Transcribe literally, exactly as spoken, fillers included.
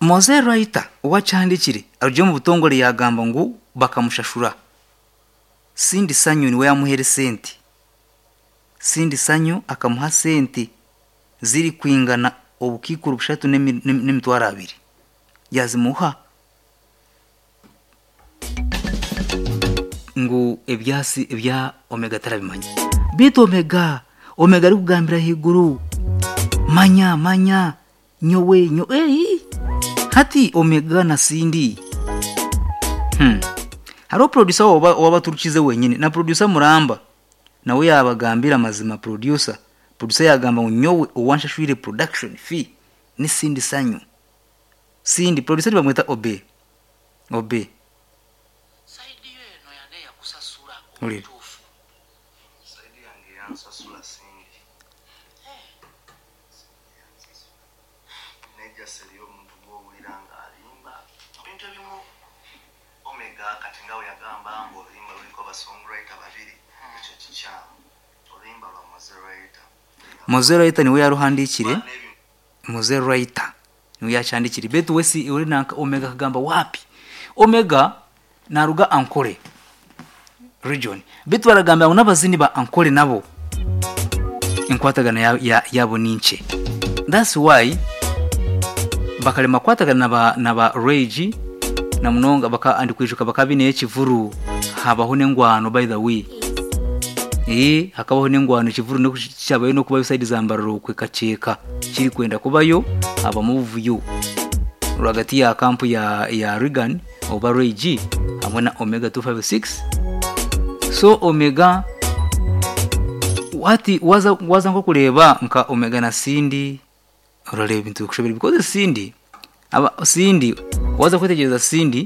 Mose writer uwacandikire aruje mu butongore yagamba ngo bakamushashura. Sindi Sanyu niwe yamuhere senti. Sindi Sanyu akamuha senti ziri kwingana obukikuru bushatu n'emitwaro abiri. Yazimuha ngo ebyasi ebya Omega tarabimanya. Bito Omega, Omega ari kugambira higuru. Manya manya nyowe nyo eh hati Omega na Sindi. Hmm. Haro producer waba wabaturukize wenyine na producer Muramba nawe yabagambira mazima producer. Producer yagamba ngo nyowe uwanshashwire production fee ni Sindi Sanyu. Sindi producer bamwita Obe. Obe. Saidi yeno yane ya kusasura Uli. Otufu. Saidi yange yansasula Sindi. Eh. Neja seriyo muntu gwo uliranga alimba. Bintu bimu Omega katinga yagamba ngo limba luliko ba songwriter babiri. Ico chichama. Olimba ba Mose writer. Mose writer niwe yaruhandikire. Mose writer niwe yachandikire. Betu wesi uri na Omega kagamba wapi? Omega naruga Ankole region. Betu baragamba ngo nabazini ba Ankole nabo inkwatagana ya, ya yabo ninche. That's why bakale makwatagana naba naba Rage na munonga baka andikwishuka bakabine y'ikivuru habaho n'engwano by the way. Eh hakabaho n'engwano ikivuru no cyabaye no kuba side zambararo kwe kaceka kiri kwenda kubayo aba muvuyo rwagati ya kampu ya ya Regan oba Rage hamwe na Omega two five six. So Omega wati waza waza nko kureba nka Omega na Sindi urareba bintu kushobora because Sindi aba Sindi waza kwitegereza Sindi